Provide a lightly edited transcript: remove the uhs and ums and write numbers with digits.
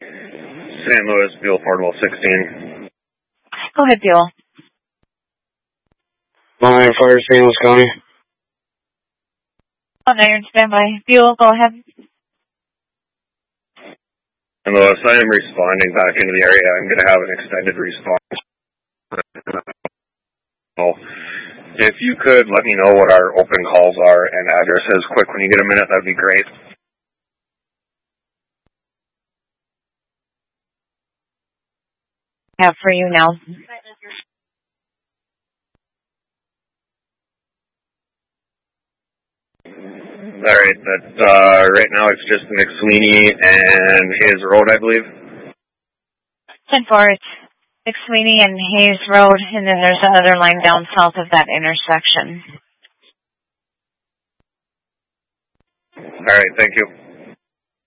St. Louis, Buell Portable 16. Go ahead, Buell. Mount Fire, St. Louis County. Oh, no, you're in standby. Buell, go ahead. St. Louis, I am responding back into the area. I'm going to have an extended response. If you could let me know what our open calls are and addresses quick when you get a minute, that would be great. Have for you now. All right, but right now it's just McSweeney and Hayes Road, I believe. 10-4, it's McSweeney and Hayes Road, and then there's another line down south of that intersection. All right, thank you.